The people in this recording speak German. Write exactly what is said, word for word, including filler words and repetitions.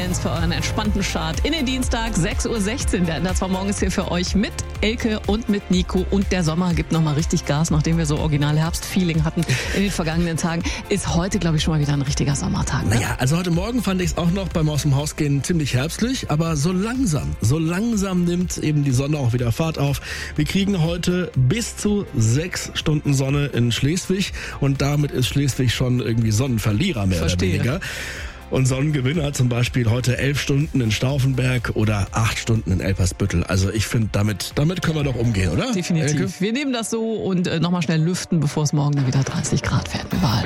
eins für euren entspannten Start in den Dienstag, sechs Uhr sechzehn. Der Ender zwar morgens hier für euch mit Elke und mit Nico. Und der Sommer gibt nochmal richtig Gas, nachdem wir so original Herbstfeeling hatten in den vergangenen Tagen. Ist heute, glaube ich, schon mal wieder ein richtiger Sommertag. Ne? Naja, also heute Morgen fand ich es auch noch beim Aus dem Haus gehen ziemlich herbstlich. Aber so langsam, so langsam nimmt eben die Sonne auch wieder Fahrt auf. Wir kriegen heute bis zu sechs Stunden Sonne in Schleswig. Und damit ist Schleswig schon irgendwie Sonnenverlierer mehr Verstehe. oder weniger. Und Sonnengewinner zum Beispiel heute elf Stunden in Stauffenberg oder acht Stunden in Elpersbüttel. Also ich finde, damit, damit können wir doch umgehen, oder? Definitiv. Elke? Wir nehmen das so und äh, nochmal schnell lüften, bevor es morgen dann wieder dreißig Grad fährt überall.